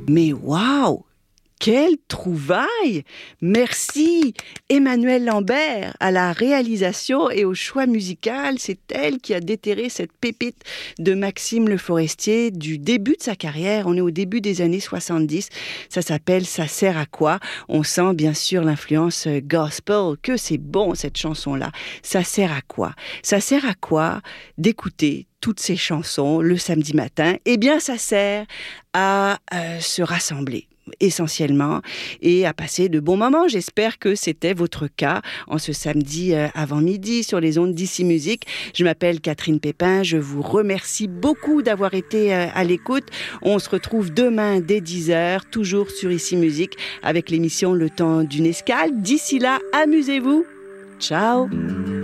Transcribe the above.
Mais waouh! Quelle trouvaille! Merci Emmanuelle Lambert à la réalisation et au choix musical. C'est elle qui a déterré cette pépite de Maxime Le Forestier du début de sa carrière. On est au début des années 70. Ça s'appelle « Ça sert à quoi ?» On sent bien sûr l'influence gospel. Que c'est bon cette chanson-là. Ça sert à quoi? Ça sert à quoi d'écouter toutes ces chansons le samedi matin? Eh bien, ça sert à se rassembler essentiellement et à passer de bons moments. J'espère que c'était votre cas en ce samedi avant-midi sur les ondes d'Ici Musique. Je m'appelle Catherine Pépin. Je vous remercie beaucoup d'avoir été à l'écoute. On se retrouve demain dès 10h, toujours sur Ici Musique avec l'émission Le Temps d'une escale. D'ici là, amusez-vous. Ciao!